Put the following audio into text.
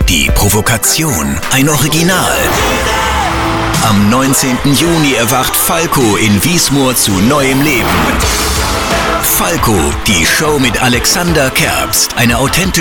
Die Provokation, ein Original. Am 19. Juni erwacht Falco in Wiesmoor zu neuem Leben. Falco, die Show mit Alexander Kerbst. Eine authentische